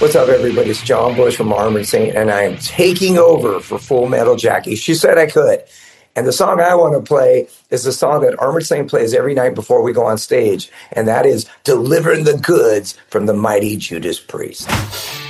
What's up, everybody? It's John Bush from Armored Saint, and I am taking over for Full Metal Jackie. She said I could. And the song I want to play is the song that Armored Saint plays every night before we go on stage, and that is Delivering the Goods from the Mighty Judas Priest.